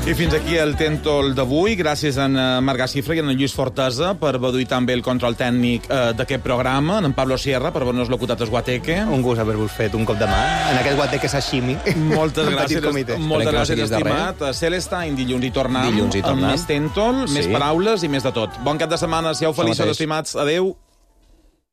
I fins aquí el Tentol d'avui. Gràcies a en Marc Gacifra i a en Lluís Fortesa per veduir també el control tècnic d'aquest programa, en Pablo Sierra per haver-nos locutat el Guateque. Un gust haver-vos fet un cop de mà en aquest Guateque sashimi. Moltes gràcies, estimat. Celestine, dilluns i tornem amb més Tentol, més paraules i més de tot. Bon cap de setmana, siau feliços, estimats. Adéu.